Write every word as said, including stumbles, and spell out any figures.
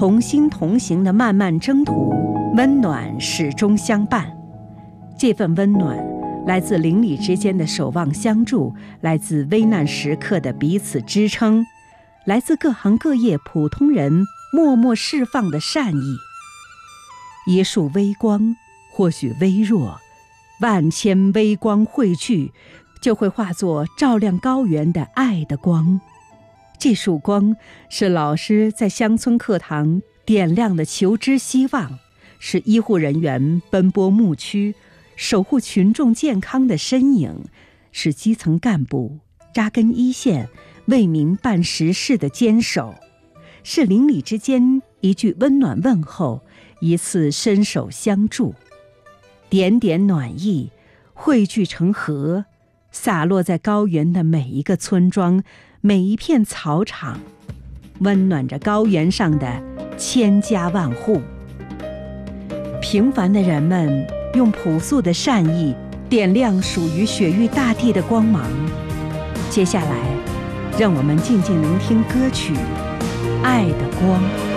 同心同行的漫漫征途，温暖始终相伴。这份温暖来自邻里之间的守望相助，来自危难时刻的彼此支撑，来自各行各业普通人默默释放的善意。一束微光或许微弱，万千微光汇聚，就会化作照亮高原的爱的光。这束光是老师在乡村课堂点亮的求知希望，是医护人员奔波牧区守护群众健康的身影，是基层干部扎根一线为民办实事的坚守，是邻里之间一句温暖问候，一次伸手相助。点点暖意汇聚成河，洒落在高原的每一个村庄，每一片草场，温暖着高原上的千家万户。平凡的人们用朴素的善意点亮属于雪域大地的光芒。接下来，让我们静静聆听歌曲《爱的光》。